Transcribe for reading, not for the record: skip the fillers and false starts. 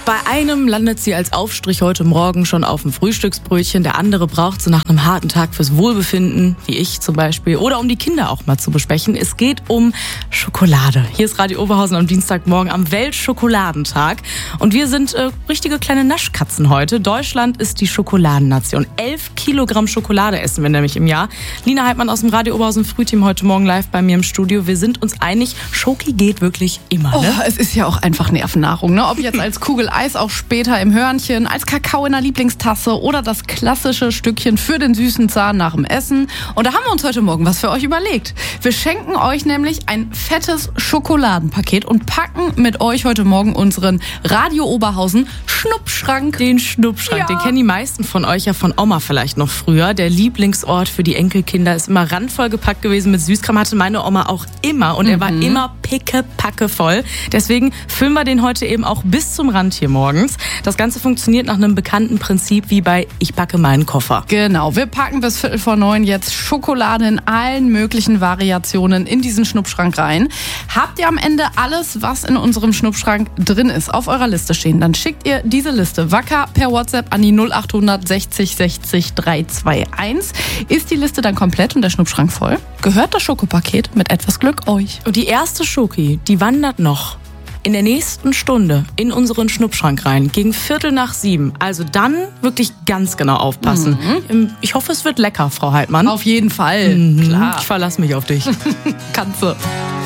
Bei einem landet sie als Aufstrich heute Morgen schon auf dem Frühstücksbrötchen. Der andere braucht sie nach einem harten Tag fürs Wohlbefinden, wie ich zum Beispiel. Oder um die Kinder auch mal zu besprechen. Es geht um Schokolade. Hier ist Radio Oberhausen am Dienstagmorgen am Weltschokoladentag. Und wir sind richtige kleine Naschkatzen heute. Deutschland ist die Schokoladennation. 11 Kilogramm Schokolade essen wir nämlich im Jahr. Lina Heidmann aus dem Radio Oberhausen Frühteam heute Morgen live bei mir im Studio. Wir sind uns einig, Schoki geht wirklich immer. Ne? Es ist ja auch einfach Nervennahrung. Ne? Ob jetzt als Kugel Eis auch später im Hörnchen, als Kakao in der Lieblingstasse oder das klassische Stückchen für den süßen Zahn nach dem Essen. Und da haben wir uns heute Morgen was für euch überlegt. Wir schenken euch nämlich ein fettes Schokoladenpaket und packen mit euch heute Morgen unseren Radio Oberhausen Schnuppschrank. Den Schnuppschrank, den kennen die meisten von euch ja von Oma vielleicht noch früher. Der Lieblingsort für die Enkelkinder ist immer randvoll gepackt gewesen mit Süßkram, hatte meine Oma auch immer. Und er war immer pickepacke voll. Deswegen füllen wir den heute eben auch bis zum Rand hier morgens. Das Ganze funktioniert nach einem bekannten Prinzip wie bei Ich packe meinen Koffer. Genau, wir packen bis 8:45 jetzt Schokolade in allen möglichen Variationen in diesen Schnuppschrank rein. Habt ihr am Ende alles, was in unserem Schnuppschrank drin ist, auf eurer Liste stehen, dann schickt ihr diese Liste wacker per WhatsApp an die 0800 60 60 321. Ist die Liste dann komplett und der Schnuppschrank voll, gehört das Schokopaket mit etwas Glück euch. Und die erste Schoki, die wandert noch in der nächsten Stunde in unseren Schnuppschrank rein, gegen 6:45. Also dann wirklich ganz genau aufpassen. Ich hoffe, es wird lecker, Frau Heidmann. Auf jeden Fall, klar. Ich verlasse mich auf dich. Kannst du.